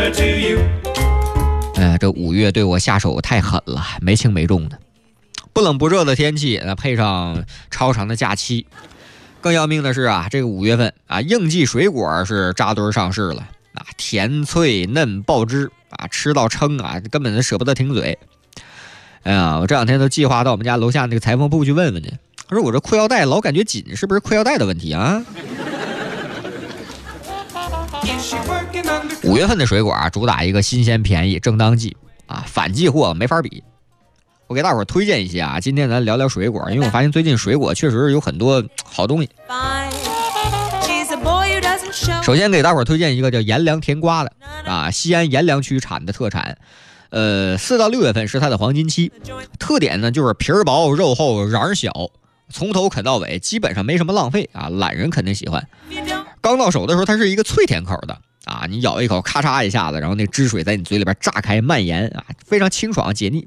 这5月对我下手太狠了，没轻没重的。不冷不热的天气，配上超长的假期，更要命的是这个5月份应季水果是扎堆上市了甜脆嫩爆汁吃到撑根本舍不得停嘴。哎呀，我这2天都计划到我们家楼下那个裁缝铺去问问去。他说我这裤腰带老感觉紧，是不是裤腰带的问题啊？5月份的水果主打一个新鲜便宜，正当季反季货没法比。我给大伙儿推荐一些今天咱聊聊水果，因为我发现最近水果确实有很多好东西。首先给大伙儿推荐一个叫颜良甜瓜的西安颜良区产的特产。4到6月份是它的黄金期，特点呢就是皮儿薄肉厚瓤儿小，从头啃到尾基本上没什么浪费懒人肯定喜欢。刚到手的时候它是一个脆甜口的你咬一口咔嚓一下子，然后那汁水在你嘴里边炸开蔓延非常清爽解腻。